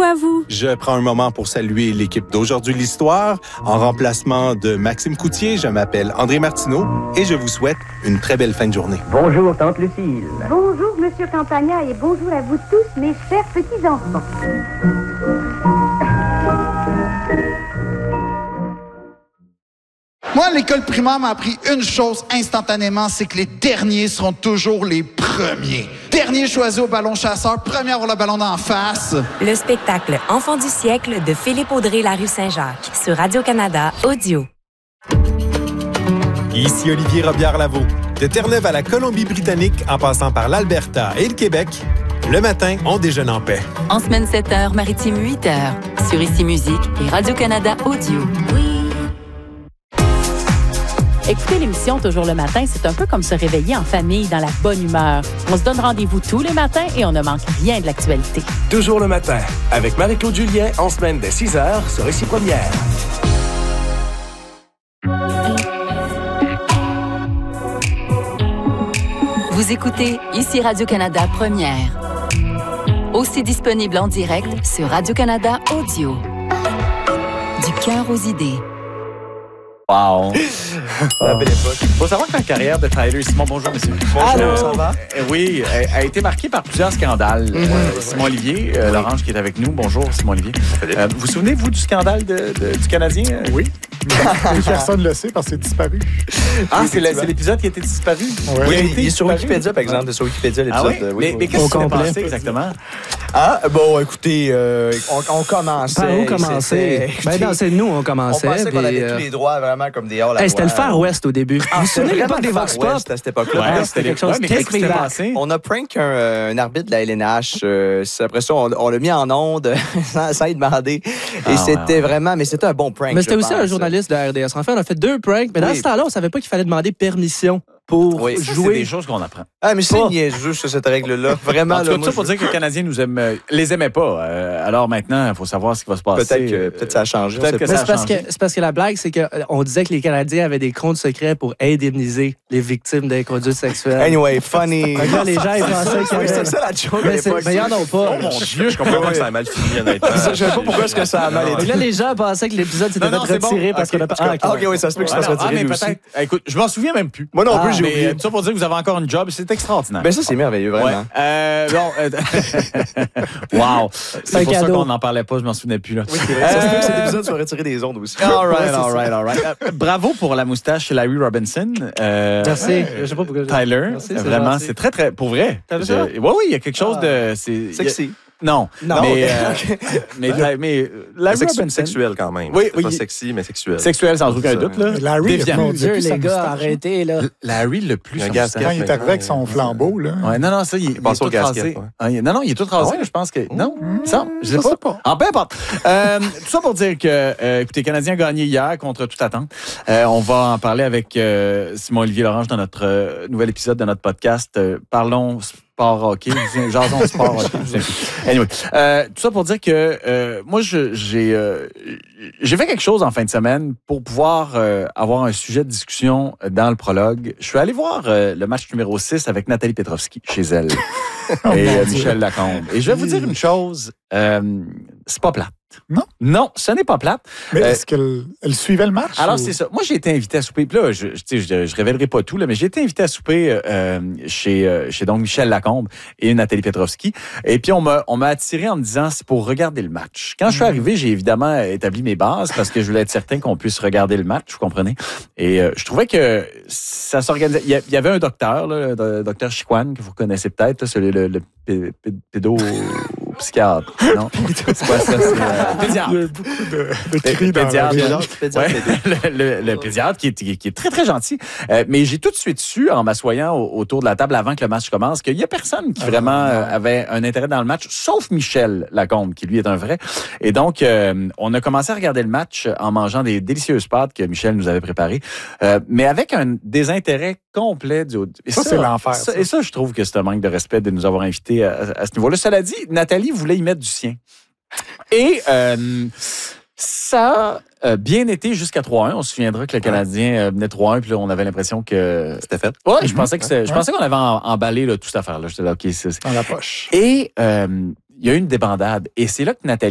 beaucoup à vous. Je prends un moment pour saluer l'équipe d'Aujourd'hui l'Histoire. En remplacement de Maxime Coutier, je m'appelle André Martineau et je vous souhaite une très belle fin de journée. Bonjour, Tante Lucille. Bonjour, Monsieur Campagna, et bonjour à vous tous, mes chers petits-enfants. Moi, l'école primaire m'a appris une chose instantanément, c'est que les derniers seront toujours les premiers. Dernier choisi au ballon chasseur, premier à avoir le ballon d'en face. Le spectacle Enfants du siècle de Philippe Audrey, la rue Saint-Jacques, sur Radio-Canada Audio. Ici Olivier Robillard-Lavaux. De Terre-Neuve à la Colombie-Britannique, en passant par l'Alberta et le Québec, le matin, on déjeune en paix. En semaine 7h, maritime 8h, sur Ici Musique et Radio-Canada Audio. Oui. Écouter l'émission Toujours le matin, c'est un peu comme se réveiller en famille dans la bonne humeur. On se donne rendez-vous tous les matins et on ne manque rien de l'actualité. Toujours le matin, avec Marie-Claude Julien, en semaine dès 6h sur Ici Première. Vous écoutez Ici Radio-Canada Première. Aussi disponible en direct sur Radio-Canada Audio. Du cœur aux idées. Wow! La belle époque. Il faut savoir que la carrière de Tyler Simon, bonjour monsieur. Bonjour, ça va? Oui, a été marquée par plusieurs scandales. Simon Olivier, l'Orange qui est avec nous. Bonjour Simon Olivier. Vous souvenez-vous du scandale du Canadien? Oui. Personne ne le sait parce que c'est disparu. Ah, c'est l'épisode qui a été disparu? Ouais. Oui, il est sur Wikipédia, par exemple. C'est sur Wikipédia, l'épisode. Ah oui? Mais qu'est-ce qui s'est passé exactement? Ah, bon, écoutez, on commençait. Par où commencer? Ben, c'est nous, on commençait. On pensait qu'on avait tous les droits vraiment comme des hors-la-loi. C'était le Far West au début. Vous vous souvenez de l'époque des Vox Pop? À cette époque-là. Ouais, c'était quelque chose. Mais qu'est-ce qui s'est passé? On a prank un arbitre de la LNH. Après ça, on l'a mis en onde sans y demander. Et c'était vraiment... Mais c'était un bon prank. Mais c'était aussi un journaliste de RDS. En fait, on a fait 2 pranks. Mais dans ce temps-là, on savait pas qu'il fallait demander permission pour jouer. C'est des choses qu'on apprend. Ah, mais c'est niaiseux, cette règle-là. Vraiment. En tout cas, tout ça pour dire que les Canadiens les aimaient pas. Alors maintenant, il faut savoir ce qui va se passer. Peut-être que ça a changé. C'est parce que la blague, c'est qu'on disait que les Canadiens avaient des comptes secrets pour indemniser les victimes d'inconduite sexuelle. Anyway, funny. Là, les gens, ils pensaient qu'il y avait... C'était ça la joke à l'époque. Mais ils en ont pas. Oh mon Dieu, je comprends pas que ça a mal fini, honnêtement. Je sais pas pourquoi est-ce que ça a mal été. Là, les gens pensaient que l'épisode s'était retiré parce qu'on a pas... OK, oui, ça se peut que ça soit retiré aussi. Écoute, je m'en souviens même plus. Moi non plus, j'ai oublié. Tout ça pour dire que vous avez encore une job, c'est extraordinaire. Ben ça, c'est merveilleux, vraiment. Wow. C'est pour ça qu'on n'en parlait pas, je m'en souvenais plus. Là. Oui, c'est vrai. Ça se peut que cet épisode soit retiré des ondes aussi. All right. Bravo pour la moustache chez Larry Robinson. Merci. Je sais pas pourquoi. Tyler, merci, vraiment, c'est très, très... Pour vrai. Oui, il y a quelque chose de... Sexy. Non. Mais Larry Robinson... Robinson... Sexuel quand même. Oui. Pas sexy, mais sexuel. Sexuel, sans aucun doute. Là. Larry, mon Dieu, les gars, arrêtez, là. Larry, le plus... Quand il est arrivé avec son flambeau, là. Ouais, non, ça, il est tout rasé. Non, il est tout rasé, je pense que... Non, ça, je sais pas. Ah, peu importe. Tout ça pour dire que, écoutez, Canadien a gagné hier contre toute attente. On va en parler avec Simon-Olivier Lorange dans notre nouvel épisode de notre podcast. Parlons sport hockey, jason sport hockey. Anyway, tout ça pour dire que moi, j'ai fait quelque chose en fin de semaine pour pouvoir avoir un sujet de discussion dans le prologue. Je suis allé voir le match numéro 6 avec Nathalie Petrovski chez elle et Michel Lacombe. Et je vais vous dire une chose, c'est pas plate. Non? Non, ce n'est pas plate. Mais est-ce qu'elle suivait le match? Alors, c'est ça. Moi, j'ai été invité à souper. Puis là, je révélerai pas tout, là, mais j'ai été invité à souper chez donc Michel Lacombe et Nathalie Petrovski. Et puis, on m'a attiré en me disant, c'est pour regarder le match. Quand je suis arrivé, j'ai évidemment établi mes bases parce que je voulais être certain qu'on puisse regarder le match, vous comprenez? Et je trouvais que ça s'organisait. Il y avait un docteur, là, le docteur Chiquan, que vous connaissez peut-être, celui le pédopsychiatre. Non? C'est pas ça, c'est... pédiatre. Il y a beaucoup de cris dans le pédiatre qui est très, très gentil. Mais j'ai tout de suite su, en m'assoyant autour de la table avant que le match commence, qu'il n'y a personne qui vraiment avait un intérêt dans le match, sauf Michel Lacombe, qui lui est un vrai. Et donc, on a commencé à regarder le match en mangeant des délicieuses pâtes que Michel nous avait préparées, mais avec un désintérêt complet du... Et ça, c'est l'enfer. Et ça, je trouve que c'est un manque de respect de nous avoir invités à ce niveau-là. Cela dit, Nathalie voulait y mettre du sien. Et ça a bien été jusqu'à 3-1. On se souviendra que le Canadien menait 3-1, puis là, on avait l'impression que... C'était fait. Oui, je pensais qu'on avait emballé là, toute cette affaire-là. J'étais là, OK, c'est... Dans la poche. Et il y a eu une débandade. Et c'est là que Nathalie